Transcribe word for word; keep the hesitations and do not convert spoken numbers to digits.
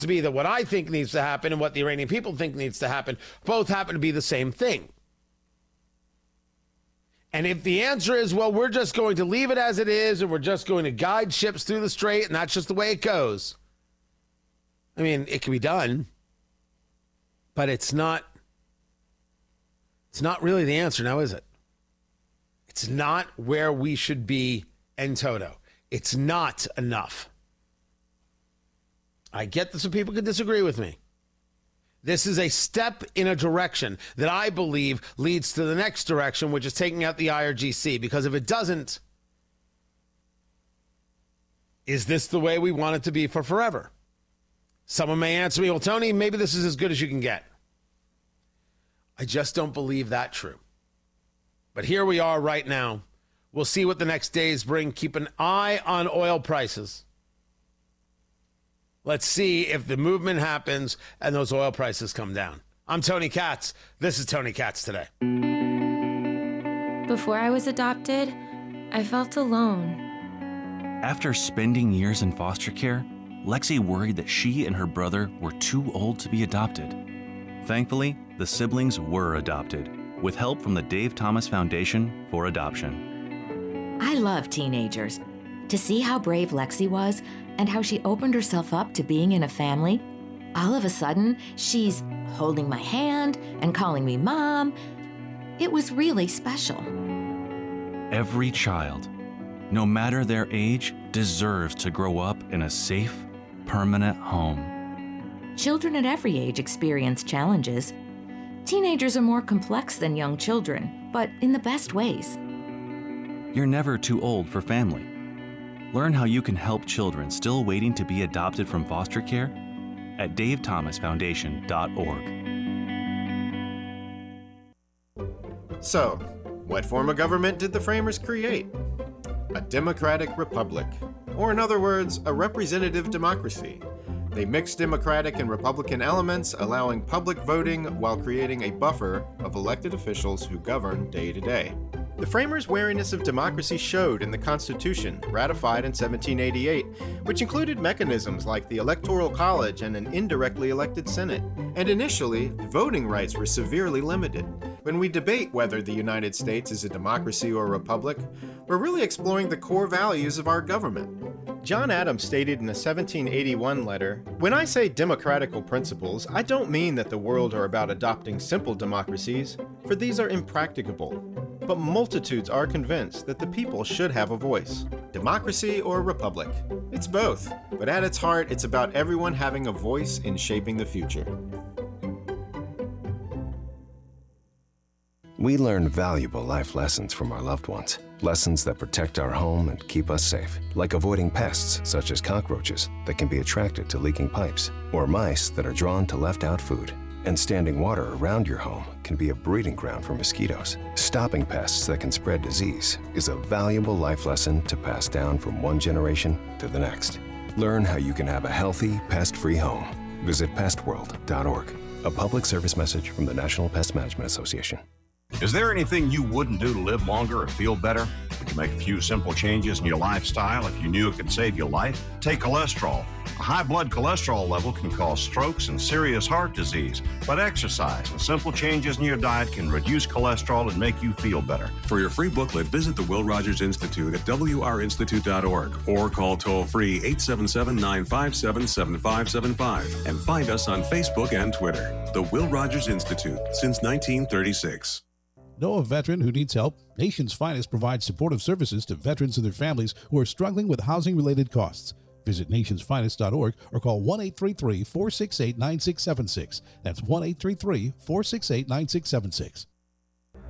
to be that what I think needs to happen and what the Iranian people think needs to happen both happen to be the same thing. And if the answer is, well, we're just going to leave it as it is and we're just going to guide ships through the strait and that's just the way it goes, I mean, it can be done, but it's not, it's not really the answer now, is it? It's not where we should be en toto. It's not enough. I get that some people could disagree with me. This is a step in a direction that I believe leads to the next direction, which is taking out the I R G C. Because if it doesn't, is this the way we want it to be for forever? Someone may answer me, well, Tony, maybe this is as good as you can get. I just don't believe that true. But here we are right now. We'll see what the next days bring. Keep an eye on oil prices. Let's see if the movement happens and those oil prices come down. I'm Tony Katz. This is Tony Katz Today. Before I was adopted, I felt alone. After spending years in foster care, Lexi worried that she and her brother were too old to be adopted. Thankfully, the siblings were adopted, with help from the Dave Thomas Foundation for Adoption. I love teenagers. To see how brave Lexi was and how she opened herself up to being in a family, all of a sudden, she's holding my hand and calling me Mom. It was really special. Every child, no matter their age, deserves to grow up in a safe, permanent home. Children at every age experience challenges. Teenagers are more complex than young children, but in the best ways. You're never too old for family. Learn how you can help children still waiting to be adopted from foster care at dave thomas foundation dot org. So, what form of government did the framers create? A democratic republic, or in other words, a representative democracy. They mixed democratic and republican elements, allowing public voting while creating a buffer of elected officials who govern day to day. The framers' wariness of democracy showed in the Constitution, ratified in seventeen eighty-eight, which included mechanisms like the Electoral College and an indirectly elected Senate. And initially, voting rights were severely limited. When we debate whether the United States is a democracy or a republic, we're really exploring the core values of our government. John Adams stated in a seventeen eighty-one letter, "When I say democratical principles, I don't mean that the world are about adopting simple democracies, for these are impracticable. But multitudes are convinced that the people should have a voice. Democracy or republic? It's both, but at its heart, it's about everyone having a voice in shaping the future." We learn valuable life lessons from our loved ones. Lessons that protect our home and keep us safe, like avoiding pests such as cockroaches that can be attracted to leaking pipes, or mice that are drawn to left-out food. And standing water around your home can be a breeding ground for mosquitoes. Stopping pests that can spread disease is a valuable life lesson to pass down from one generation to the next. Learn how you can have a healthy, pest-free home. Visit pest world dot org. A public service message from the National Pest Management Association. Is there anything you wouldn't do to live longer or feel better? Would you make a few simple changes in your lifestyle if you knew it could save your life? Take cholesterol. A high blood cholesterol level can cause strokes and serious heart disease, but exercise and simple changes in your diet can reduce cholesterol and make you feel better. For your free booklet, visit the Will Rogers Institute at w r institute dot org or call toll-free eight seven seven, nine five seven, seven five seven five and find us on Facebook and Twitter. The Will Rogers Institute, since nineteen thirty-six. Know a veteran who needs help? Nation's Finest provides supportive services to veterans and their families who are struggling with housing-related costs. Visit nationsfinest dot org or call one eight three three, four six eight, nine six seven six. That's one eight three three, four six eight, nine six seven six.